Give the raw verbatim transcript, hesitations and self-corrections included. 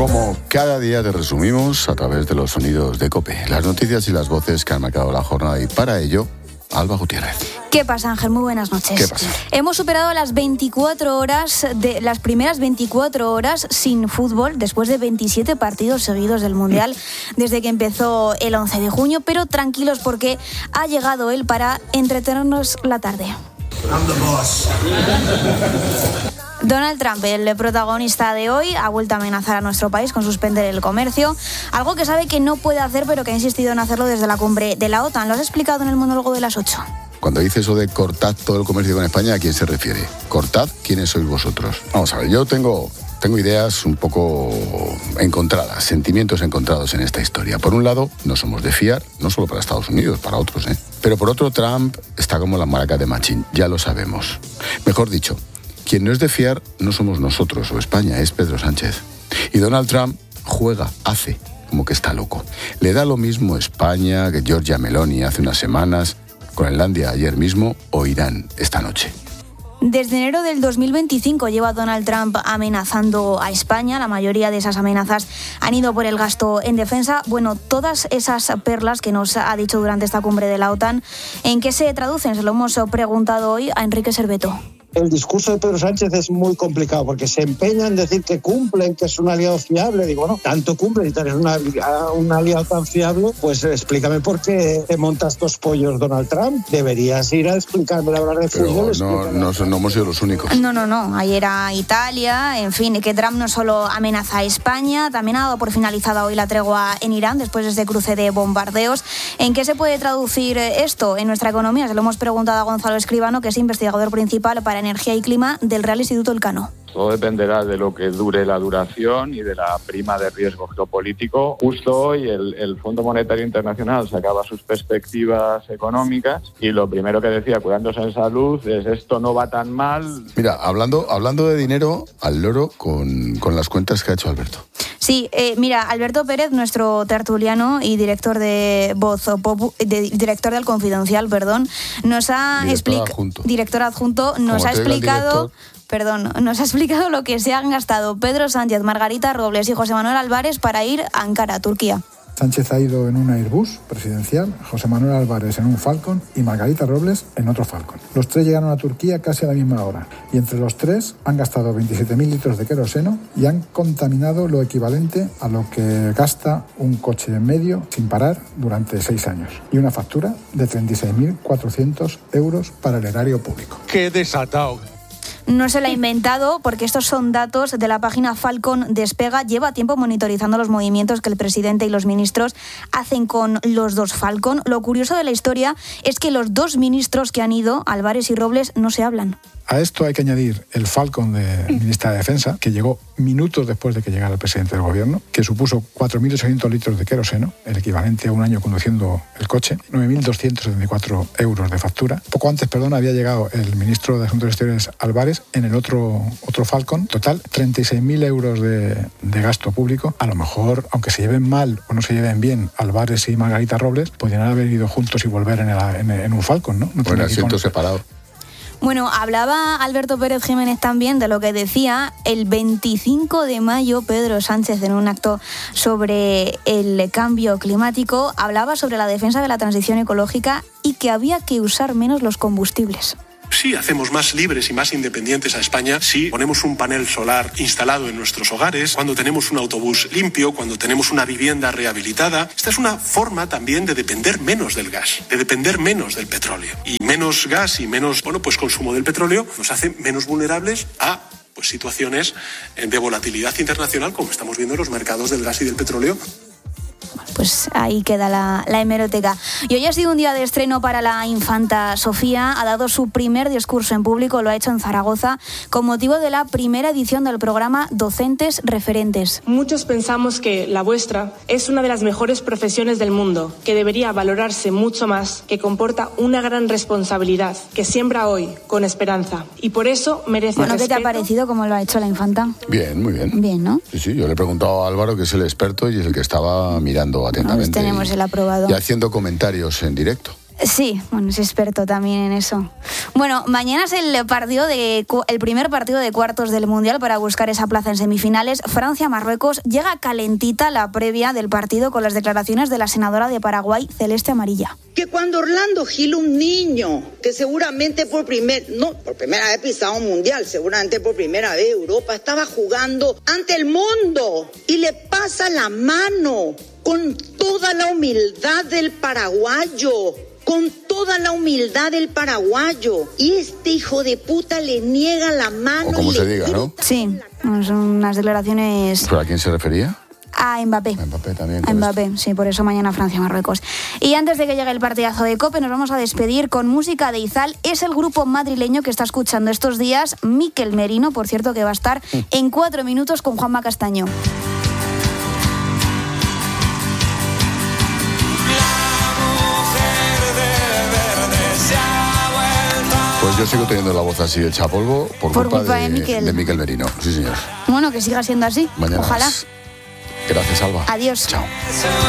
Como cada día te resumimos a través de los sonidos de COPE, las noticias y las voces que han marcado la jornada, y para ello, Alba Gutiérrez. ¿Qué pasa, Ángel? Muy buenas noches. ¿Qué pasa? Hemos superado las veinticuatro horas, de las primeras veinticuatro horas sin fútbol después de veintisiete partidos seguidos del Mundial desde que empezó el once de junio, pero tranquilos porque ha llegado él para entretenernos la tarde. I'm the boss. Donald Trump, el protagonista de hoy, ha vuelto a amenazar a nuestro país con suspender el comercio, algo que sabe que no puede hacer, pero que ha insistido en hacerlo desde la cumbre de la OTAN. Lo has explicado en el monólogo de las ocho. Cuando dice eso de cortad todo el comercio con España, ¿a quién se refiere? ¿Cortad? ¿Quiénes sois vosotros? Vamos a ver, yo tengo, tengo ideas un poco encontradas, sentimientos encontrados en esta historia. Por un lado, no somos de fiar, no solo para Estados Unidos, para otros, ¿eh? Pero por otro, Trump está como la maraca de Machín, ya lo sabemos. Mejor dicho, quien no es de fiar no somos nosotros o España, es Pedro Sánchez. Y Donald Trump juega, hace como que está loco. Le da lo mismo España que Giorgia Meloni hace unas semanas, Groenlandia ayer mismo o Irán esta noche. Desde enero del dos mil veinticinco lleva Donald Trump amenazando a España. La mayoría de esas amenazas han ido por el gasto en defensa. Bueno, todas esas perlas que nos ha dicho durante esta cumbre de la OTAN, ¿en qué se traducen? Se lo hemos preguntado hoy a Enrique Serveto. El discurso de Pedro Sánchez es muy complicado porque se empeña en decir que cumplen, que es un aliado fiable. Digo, no, tanto cumplen y eres una, un aliado tan fiable, pues explícame por qué te montas dos pollos, Donald Trump. Deberías ir a explicarme, a hablar de Pero fútbol. No, no, no hemos sido los únicos. No, no, no. Ayer a Italia, en fin, que Trump no solo amenaza a España, también ha dado por finalizada hoy la tregua en Irán después de este cruce de bombardeos. ¿En qué se puede traducir esto en nuestra economía? Se lo hemos preguntado a Gonzalo Escribano, que es investigador principal para Energía y Clima del Real Instituto Elcano. Todo dependerá de lo que dure la duración y de la prima de riesgo geopolítico. Justo hoy el, el Fondo Monetario Internacional sacaba sus perspectivas económicas y lo primero que decía, cuidándose en salud, es esto no va tan mal. Mira, hablando, hablando de dinero, al loro con, con las cuentas que ha hecho Alberto. Sí, eh, mira, Alberto Pérez, nuestro tertuliano y director de Voz Popu, de, director del Confidencial, perdón, nos ha explicado, director adjunto, nos ha explicado, perdón, nos ha explicado lo que se han gastado Pedro Sánchez, Margarita Robles y José Manuel Álvarez para ir a Ankara, Turquía. Sánchez ha ido en un Airbus presidencial, José Manuel Álvarez en un Falcon y Margarita Robles en otro Falcon. Los tres llegaron a Turquía casi a la misma hora y entre los tres han gastado veintisiete mil litros de queroseno y han contaminado lo equivalente a lo que gasta un coche medio sin parar durante seis años y una factura de treinta y seis mil cuatrocientos euros para el erario público. ¡Qué desatado! No se la ha inventado porque estos son datos de la página Falcon Despega. Lleva tiempo monitorizando los movimientos que el presidente y los ministros hacen con los dos Falcon. Lo curioso de la historia es que los dos ministros que han ido, Álvarez y Robles, no se hablan. A esto hay que añadir el Falcon de ministra de Defensa, que llegó minutos después de que llegara el presidente del gobierno, que supuso cuatro mil ochocientos litros de queroseno, el equivalente a un año conduciendo el coche, nueve mil doscientos setenta y cuatro euros de factura. Poco antes, perdón, había llegado el ministro de Asuntos Exteriores, Álvarez, en el otro, otro Falcon. Total, treinta y seis mil euros de, de gasto público. A lo mejor, aunque se lleven mal o no se lleven bien Álvarez y Margarita Robles, podrían haber ido juntos y volver en, el, en, en un Falcon, ¿no? no bueno, asiento separado. Bueno, hablaba Alberto Pérez Jiménez también de lo que decía el veinticinco de mayo Pedro Sánchez en un acto sobre el cambio climático. Hablaba sobre la defensa de la transición ecológica y que había que usar menos los combustibles. Sí, hacemos más libres y más independientes a España si ponemos un panel solar instalado en nuestros hogares, cuando tenemos un autobús limpio, cuando tenemos una vivienda rehabilitada. Esta es una forma también de depender menos del gas, de depender menos del petróleo. Y menos gas y menos, bueno, pues consumo del petróleo nos hace menos vulnerables a pues, situaciones de volatilidad internacional, como estamos viendo en los mercados del gas y del petróleo. Pues ahí queda la, la hemeroteca. Y hoy ha sido un día de estreno para la infanta Sofía. Ha dado su primer discurso en público, lo ha hecho en Zaragoza, con motivo de la primera edición del programa Docentes Referentes. Muchos pensamos que la vuestra es una de las mejores profesiones del mundo, que debería valorarse mucho más, que comporta una gran responsabilidad, que siembra hoy con esperanza. Y por eso merece bueno, respeto. ¿Qué te ha parecido cómo lo ha hecho la infanta? Bien, muy bien. Bien, ¿no? Sí, sí, yo le he preguntado a Álvaro, que es el experto y es el que estaba mirando atentamente. Pues tenemos el aprobado. Y haciendo comentarios en directo. Sí, bueno, es experto también en eso. Bueno, mañana es el partido de el primer partido de cuartos del Mundial para buscar esa plaza en semifinales. Francia-Marruecos. Llega calentita la previa del partido con las declaraciones de la senadora de Paraguay, Celeste Amarilla. Que cuando Orlando Gil, un niño que seguramente por primer, no, por primera vez pisaba un mundial, seguramente por primera vez Europa, estaba jugando ante el mundo y le pasa la mano con toda la humildad del paraguayo. Con toda la humildad del paraguayo. Y este hijo de puta le niega la mano. O como y se le diga, ¿no? Sí, son unas declaraciones... ¿Pero a quién se refería? A Mbappé. A Mbappé también. A Mbappé, esto. Sí, por eso mañana Francia-Marruecos. Y antes de que llegue el partidazo de COPE, nos vamos a despedir con música de Izal. Es el grupo madrileño que está escuchando estos días Mikel Merino, por cierto, que va a estar mm. en cuatro minutos con Juanma Castaño. Pues yo sigo teniendo la voz así hecha polvo por, por culpa, culpa de, de, Mikel. de Mikel Merino. Sí, señor. Bueno, que siga siendo así. Mañana Ojalá. Más. Gracias, Alba. Adiós. Chao.